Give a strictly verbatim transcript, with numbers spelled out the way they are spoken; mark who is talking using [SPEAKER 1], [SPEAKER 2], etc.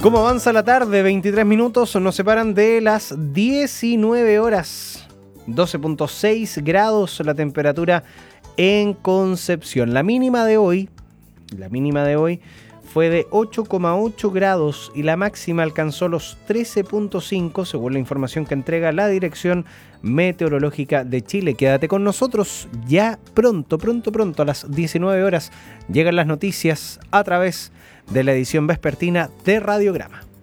[SPEAKER 1] ¿Cómo avanza la tarde? veintitrés minutos nos separan de las diecinueve horas. doce punto seis grados la temperatura en Concepción. La mínima de hoy, la mínima de hoy fue de ocho coma ocho grados y la máxima alcanzó los trece punto cinco según la información que entrega la Dirección Meteorológica de Chile. Quédate con nosotros, ya pronto, pronto, pronto a las diecinueve horas llegan las noticias a través de la edición vespertina de Radiograma.